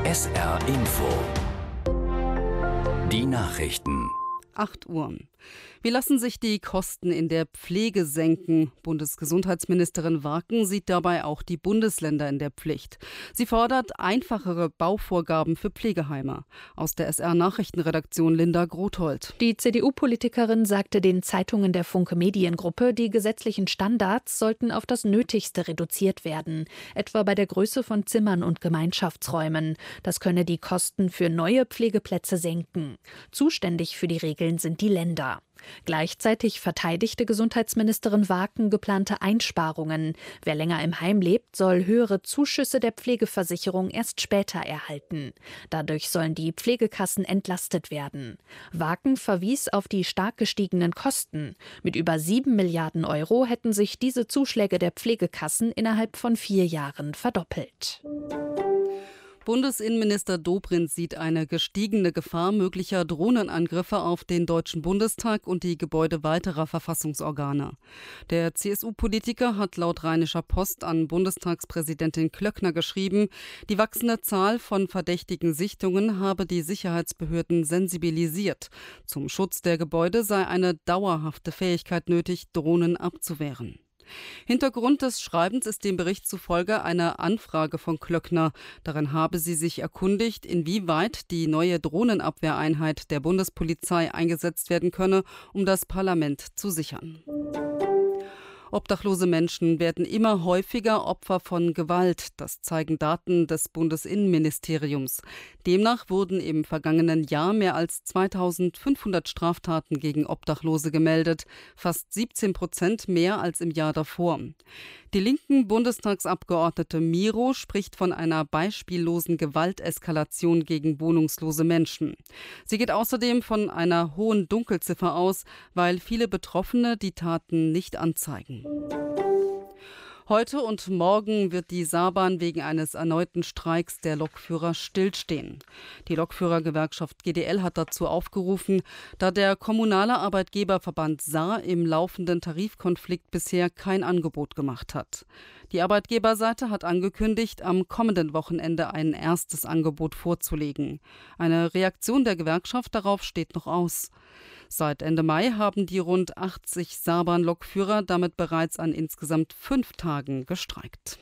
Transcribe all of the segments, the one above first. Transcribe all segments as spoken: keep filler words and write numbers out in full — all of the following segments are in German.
S R Info. Die Nachrichten. acht Uhr. Wie lassen sich die Kosten in der Pflege senken? Bundesgesundheitsministerin Warken sieht dabei auch die Bundesländer in der Pflicht. Sie fordert einfachere Bauvorgaben für Pflegeheime. Aus der S R-Nachrichtenredaktion Linda Grothold. Die C D U-Politikerin sagte den Zeitungen der Funke Mediengruppe, die gesetzlichen Standards sollten auf das Nötigste reduziert werden, etwa bei der Größe von Zimmern und Gemeinschaftsräumen. Das könne die Kosten für neue Pflegeplätze senken. Zuständig für die Regeln sind die Länder. Gleichzeitig verteidigte Gesundheitsministerin Warken geplante Einsparungen. Wer länger im Heim lebt, soll höhere Zuschüsse der Pflegeversicherung erst später erhalten. Dadurch sollen die Pflegekassen entlastet werden. Warken verwies auf die stark gestiegenen Kosten. Mit über sieben Milliarden Euro hätten sich diese Zuschläge der Pflegekassen innerhalb von vier Jahren verdoppelt. Bundesinnenminister Dobrindt sieht eine gestiegene Gefahr möglicher Drohnenangriffe auf den Deutschen Bundestag und die Gebäude weiterer Verfassungsorgane. Der C S U-Politiker hat laut Rheinischer Post an Bundestagspräsidentin Klöckner geschrieben, die wachsende Zahl von verdächtigen Sichtungen habe die Sicherheitsbehörden sensibilisiert. Zum Schutz der Gebäude sei eine dauerhafte Fähigkeit nötig, Drohnen abzuwehren. Hintergrund des Schreibens ist dem Bericht zufolge eine Anfrage von Klöckner. Darin habe sie sich erkundigt, inwieweit die neue Drohnenabwehreinheit der Bundespolizei eingesetzt werden könne, um das Parlament zu sichern. Obdachlose Menschen werden immer häufiger Opfer von Gewalt. Das zeigen Daten des Bundesinnenministeriums. Demnach wurden im vergangenen Jahr mehr als zweitausendfünfhundert Straftaten gegen Obdachlose gemeldet, fast siebzehn Prozent mehr als im Jahr davor. Die linken Bundestagsabgeordnete Miro spricht von einer beispiellosen Gewalteskalation gegen wohnungslose Menschen. Sie geht außerdem von einer hohen Dunkelziffer aus, weil viele Betroffene die Taten nicht anzeigen. Heute und morgen wird die Saarbahn wegen eines erneuten Streiks der Lokführer stillstehen. Die Lokführergewerkschaft G D L hat dazu aufgerufen, da der kommunale Arbeitgeberverband Saar im laufenden Tarifkonflikt bisher kein Angebot gemacht hat. Die Arbeitgeberseite hat angekündigt, am kommenden Wochenende ein erstes Angebot vorzulegen. Eine Reaktion der Gewerkschaft darauf steht noch aus. Seit Ende Mai haben die rund achtzig Saarbahn-Lokführer damit bereits an insgesamt fünf Tagen gestreikt.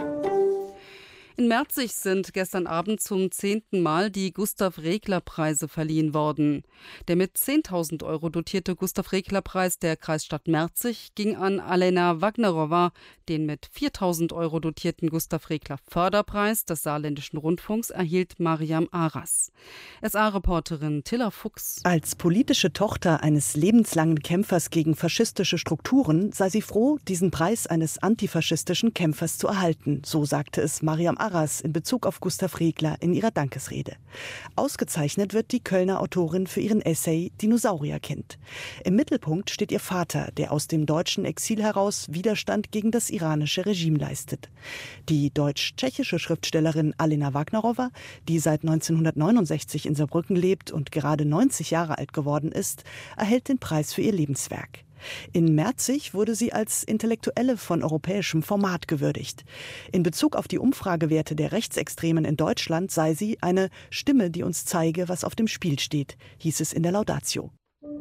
In Merzig sind gestern Abend zum zehnten Mal die Gustav-Regler-Preise verliehen worden. Der mit zehntausend Euro dotierte Gustav-Regler-Preis der Kreisstadt Merzig ging an Alena Wagnerowa. Den mit viertausend Euro dotierten Gustav-Regler-Förderpreis des Saarländischen Rundfunks erhielt Mariam Aras. S A-Reporterin Tilla Fuchs. Als politische Tochter eines lebenslangen Kämpfers gegen faschistische Strukturen sei sie froh, diesen Preis eines antifaschistischen Kämpfers zu erhalten, so sagte es Mariam Aras in Bezug auf Gustav Regler in ihrer Dankesrede. Ausgezeichnet wird die Kölner Autorin für ihren Essay Dinosaurierkind. Im Mittelpunkt steht ihr Vater, der aus dem deutschen Exil heraus Widerstand gegen das iranische Regime leistet. Die deutsch-tschechische Schriftstellerin Alena Wagnerowa, die seit neunzehnhundertneunundsechzig in Saarbrücken lebt und gerade neunzig Jahre alt geworden ist, erhält den Preis für ihr Lebenswerk. In Merzig wurde sie als Intellektuelle von europäischem Format gewürdigt. In Bezug auf die Umfragewerte der Rechtsextremen in Deutschland sei sie eine Stimme, die uns zeige, was auf dem Spiel steht, hieß es in der Laudatio.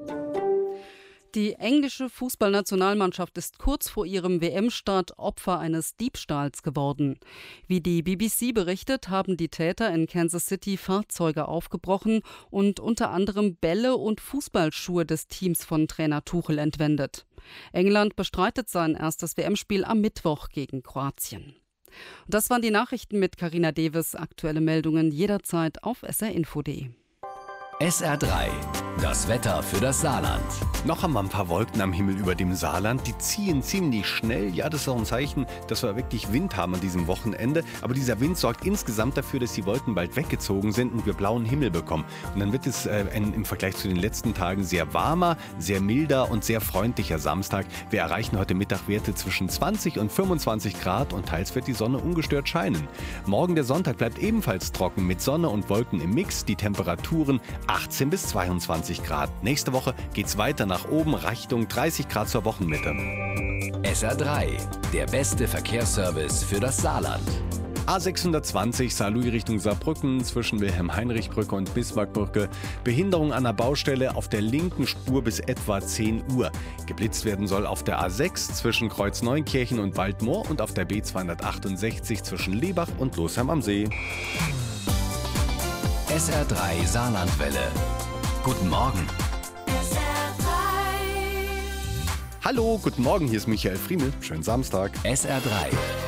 Die englische Fußballnationalmannschaft ist kurz vor ihrem W M-Start Opfer eines Diebstahls geworden. Wie die B B C berichtet, haben die Täter in Kansas City Fahrzeuge aufgebrochen und unter anderem Bälle und Fußballschuhe des Teams von Trainer Tuchel entwendet. England bestreitet sein erstes W M-Spiel am Mittwoch gegen Kroatien. Und das waren die Nachrichten mit Carina Deves. Aktuelle Meldungen jederzeit auf s r info punkt de. S R drei. Das Wetter für das Saarland. Noch haben wir ein paar Wolken am Himmel über dem Saarland. Die ziehen ziemlich schnell. Ja, das ist auch ein Zeichen, dass wir wirklich Wind haben an diesem Wochenende. Aber dieser Wind sorgt insgesamt dafür, dass die Wolken bald weggezogen sind und wir blauen Himmel bekommen. Und dann wird es äh, ein, im Vergleich zu den letzten Tagen sehr warmer, sehr milder und sehr freundlicher Samstag. Wir erreichen heute Mittag Werte zwischen zwanzig und fünfundzwanzig Grad und teils wird die Sonne ungestört scheinen. Morgen der Sonntag bleibt ebenfalls trocken mit Sonne und Wolken im Mix. Die Temperaturen achtzehn bis zweiundzwanzig Grad. Nächste Woche geht's weiter nach oben, Richtung dreißig Grad zur Wochenmitte. S R drei, der beste Verkehrsservice für das Saarland. A sechshundertzwanzig Saarlouis Richtung Saarbrücken zwischen Wilhelm-Heinrich-Brücke und Bismarckbrücke. Behinderung an der Baustelle auf der linken Spur bis etwa zehn Uhr. Geblitzt werden soll auf der A sechs zwischen Kreuz-Neunkirchen und Waldmoor und auf der B zweihundertachtundsechzig zwischen Lebach und Losheim am See. S R drei Saarlandwelle. Guten Morgen. Hallo, guten Morgen, hier ist Michael Friemel. Schönen Samstag. S R drei.